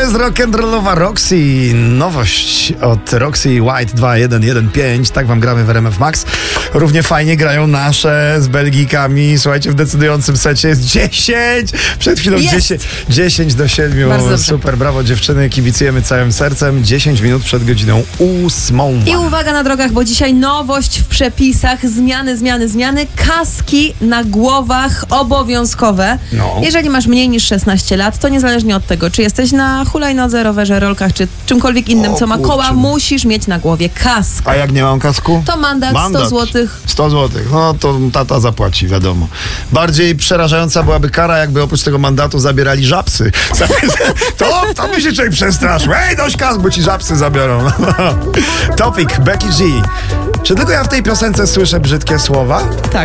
jest rock'n'rollowa Roxy. Nowość od Roxy White 2115. Tak wam gramy w RMF Max. Równie fajnie grają nasze z Belgikami. Słuchajcie, w decydującym secie jest 10. Przed chwilą 10-7. Bardzo Super, brawo dziewczyny. Kibicujemy całym sercem. 10 minut przed godziną 8. I uwaga na drogach, bo dzisiaj nowość w przepisach. Zmiany. Kaski na głowach obowiązkowe. No. Jeżeli masz mniej niż 16 lat, to niezależnie od tego, czy jesteś na hulajnodze, rowerze, rolkach, czy czymkolwiek innym, co ma koła, musisz mieć na głowie kask. A jak nie mam kasku? To mandat 100 złotych. 100 zł. No to tata zapłaci, wiadomo. Bardziej przerażająca byłaby kara, jakby oprócz tego mandatu zabierali żabsy. To by się człowiek przestraszył. Ej, dość kask, bo ci żabsy zabiorą. Topic, Becky G. Czy tylko ja w tej piosence słyszę brzydkie słowa? Tak.